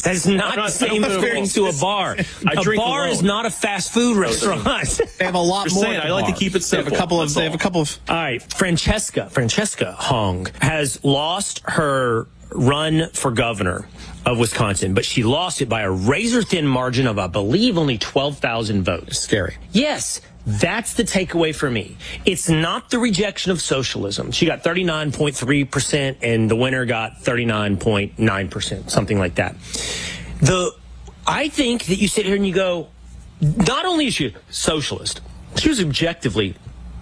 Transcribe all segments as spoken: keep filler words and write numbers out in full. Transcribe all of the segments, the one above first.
That is not, not the same thing to a bar. I a drink bar alone. is not a fast food restaurant. They have a lot Just more. saying, I like to keep it simple. They have a couple of. That's They have a all. couple of. All right, Francesca, Francesca Hong has lost her run for governor of Wisconsin, but she lost it by a razor-thin margin of, I believe, only twelve thousand votes. Scary. Yes, that's the takeaway for me. It's not the rejection of socialism. She got thirty-nine point three percent, and the winner got thirty-nine point nine percent, something like that. The, I think that you sit here and you go, not only is she a socialist, she was objectively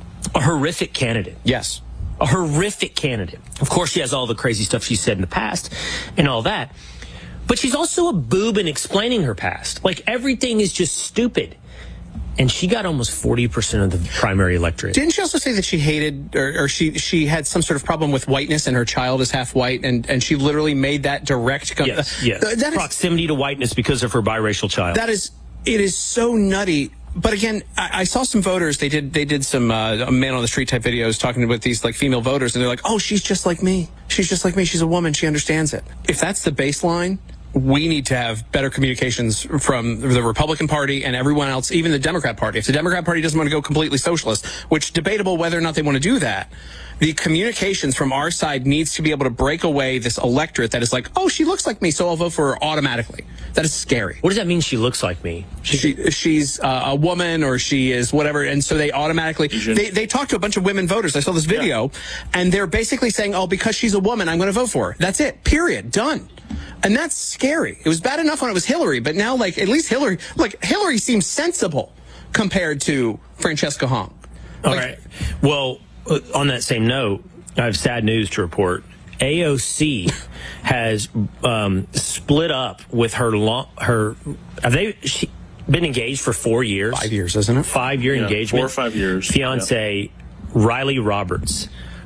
a horrific candidate. Yes. A horrific candidate. Of course, she has all the crazy stuff she said in the past and all that. But she's also a boob in explaining her past. Like, everything is just stupid. And she got almost forty percent of the primary electorate. Didn't she also say that she hated, or, or she she had some sort of problem with whiteness, and her child is half white, and, and she literally made that direct... Com- Yes, yes. Uh, that is, Proximity to whiteness because of her biracial child. that is, it is so nutty. But again, I, I saw some voters, they did they did some uh, man on the street type videos talking with these like female voters, and they're like, oh, she's just like me. She's just like me. She's a woman. She understands it. If that's the baseline, we need to have better communications from the Republican Party and everyone else, even the Democrat Party. If the Democrat Party doesn't want to go completely socialist, which debatable whether or not they want to do that, the communications from our side needs to be able to break away this electorate that is like, oh, she looks like me, so I'll vote for her automatically. That is scary. What does that mean, she looks like me? She, she's uh, a woman, or she is whatever, and so they automatically they, they talk to a bunch of women voters. I saw this video, yeah. and they're basically saying, oh, because she's a woman, I'm going to vote for her. That's it, period, done. And that's scary. It was bad enough when it was Hillary, but now, like, at least Hillary, like, Hillary seems sensible compared to Francesca Hong. All Like, right. Well, uh, on that same note, I have sad news to report. A O C has um, split up with her. Lo- her have they she been engaged for four years? Five years, isn't it? Five year Yeah, engagement. four or five years. Fiance yeah. Riley Roberts.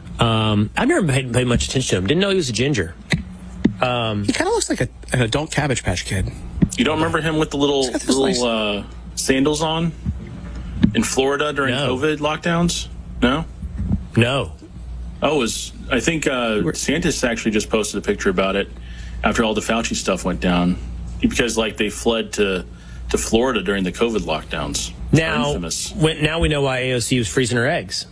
Um, I've never paid, paid much attention to him. Didn't know he was a ginger. Um, he kind of looks like a, an adult Cabbage Patch Kid. You don't remember him with the little little nice- uh, sandals on in Florida during No. COVID lockdowns? No. no. Oh, it was I think uh, DeSantis actually just posted a picture about it after all the Fauci stuff went down, because like they fled to to Florida during the COVID lockdowns. Now, infamous. when, now we know why A O C was freezing her eggs.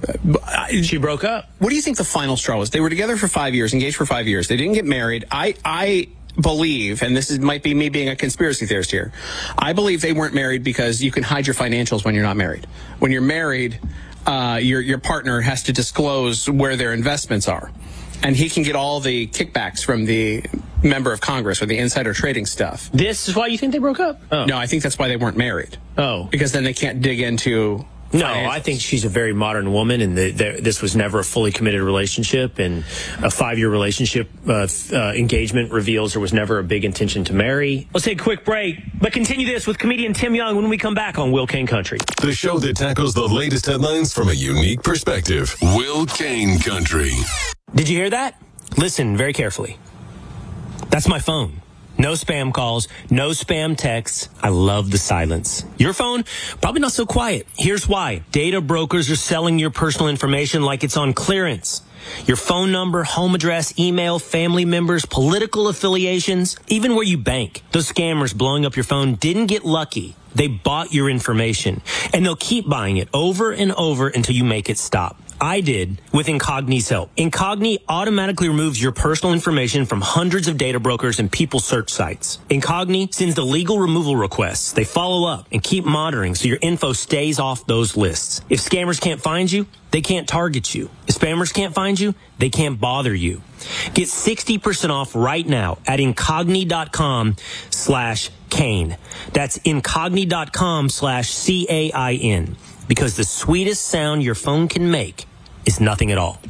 She broke up. What do you think the final straw was? They were together for five years, engaged for five years. They didn't get married. I, I believe, and this is, might be me being a conspiracy theorist here, I believe they weren't married because you can hide your financials when you're not married. When you're married, uh, your your partner has to disclose where their investments are, and he can get all the kickbacks from the member of Congress or the insider trading stuff. This is why you think they broke up? Oh. No, I think that's why they weren't married. Oh. Because then they can't dig into... No, financials. I think she's a very modern woman, and the, the, this was never a fully committed relationship, and a five-year relationship uh, uh, engagement reveals there was never a big intention to marry. Let's take a quick break, but continue this with comedian Tim Young when we come back on Will Kane Country. The show that tackles the latest headlines from a unique perspective. Will Kane Country. Did you hear that? Listen very carefully. That's my phone. No spam calls, no spam texts. I love the silence. Your phone, probably not so quiet. Here's why. Data brokers are selling your personal information like it's on clearance. Your phone number, home address, email, family members, political affiliations, even where you bank. Those scammers blowing up your phone didn't get lucky. They bought your information, and they'll keep buying it over and over until you make it stop. I did with Incogni's help. Incogni automatically removes your personal information from hundreds of data brokers and people search sites. Incogni sends the legal removal requests. They follow up and keep monitoring so your info stays off those lists. If scammers can't find you, they can't target you. If spammers can't find you, they can't bother you. Get sixty percent off right now at incogni.com slash Kane. That's incogni.com slash C A I N. Because the sweetest sound your phone can make is nothing at all.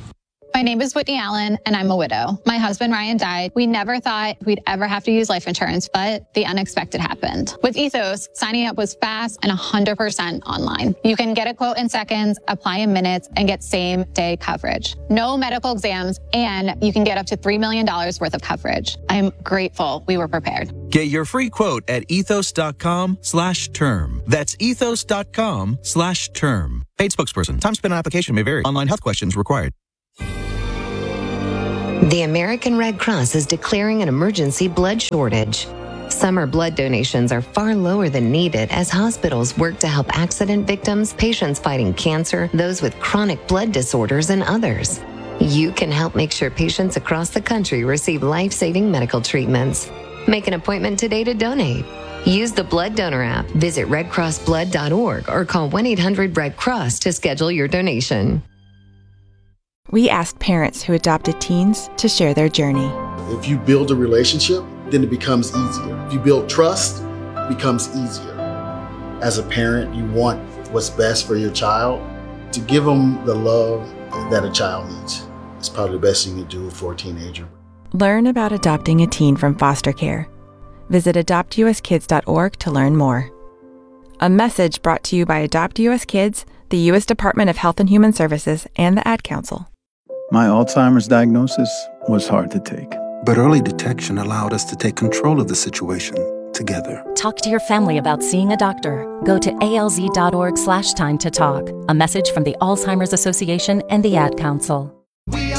My name is Whitney Allen, and I'm a widow. My husband, Ryan, died. We never thought we'd ever have to use life insurance, but the unexpected happened. With Ethos, signing up was fast and one hundred percent online. You can get a quote in seconds, apply in minutes, and get same-day coverage. No medical exams, and you can get up to three million dollars worth of coverage. I'm grateful we were prepared. Get your free quote at ethos.com slash term. That's ethos.com slash term. Paid spokesperson. Time spent on application may vary. Online health questions required. The American Red Cross is declaring an emergency blood shortage. Summer blood donations are far lower than needed as hospitals work to help accident victims, patients fighting cancer, those with chronic blood disorders, and others. You can help make sure patients across the country receive life-saving medical treatments. Make an appointment today to donate. Use the Blood Donor app, visit red cross blood dot org, or call one eight hundred red cross to schedule your donation. We asked parents who adopted teens to share their journey. If you build a relationship, then it becomes easier. If you build trust, it becomes easier. As a parent, you want what's best for your child. To give them the love that a child needs is probably the best thing you do for a teenager. Learn about adopting a teen from foster care. Visit adopt u s kids dot org to learn more. A message brought to you by Adopt U S Kids, the U S Department of Health and Human Services, and the Ad Council. My Alzheimer's diagnosis was hard to take. But early detection allowed us to take control of the situation together. Talk to your family about seeing a doctor. Go to A L Z dot org slash time to talk. A message from the Alzheimer's Association and the Ad Council. We are